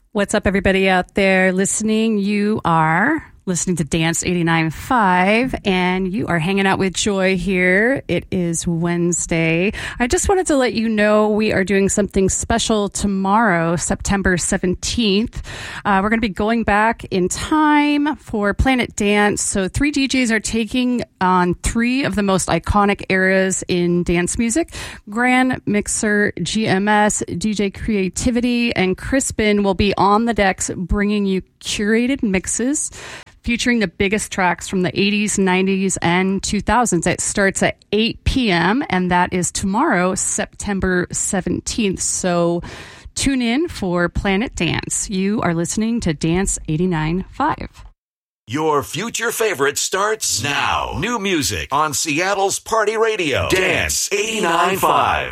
What's up, everybody out there listening? You are listening to Dance 89.5, and you are hanging out with Joy here. It is Wednesday. I just wanted to let you know we are doing something special tomorrow, September 17th. We're going to be going back in time for Planet Dance. So 3 DJs are taking on 3 of the most iconic eras in dance music. Grand Mixer, GMS, DJ Creativity, and Crispin will be on the decks bringing you curated mixes featuring the biggest tracks from the 80s, 90s, and 2000s. It starts at 8 p.m., and that is tomorrow, September 17th. So tune in for Planet Dance. You are listening to Dance 89.5. Your future favorite starts now. New music on Seattle's Party Radio. Dance 89.5.